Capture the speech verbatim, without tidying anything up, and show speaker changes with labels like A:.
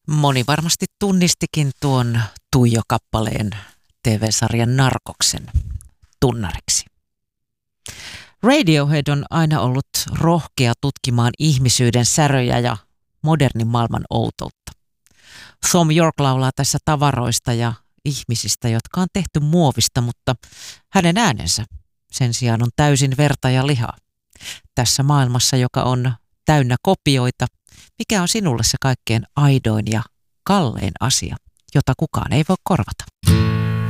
A: Moni varmasti tunnistikin tuon Tuijo-kappaleen T V-sarjan Narcoksen tunnariksi. Radiohead on aina ollut rohkea tutkimaan ihmisyyden säröjä ja modernin maailman outoutta. Thom Yorke laulaa tässä tavaroista ja ihmisistä, jotka on tehty muovista, mutta hänen äänensä sen sijaan on täysin verta ja lihaa. Tässä maailmassa, joka on täynnä kopioita, mikä on sinulle se kaikkein aidoin ja kallein asia, jota kukaan ei voi korvata?